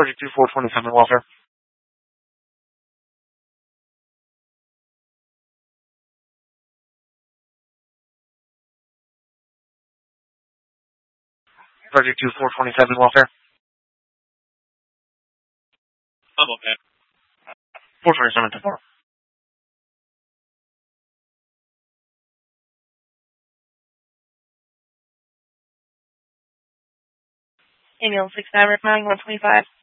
32-427 welfare. Project 2427 welfare. I'm okay. 427 to 4. Ambulance 69, recommending 125.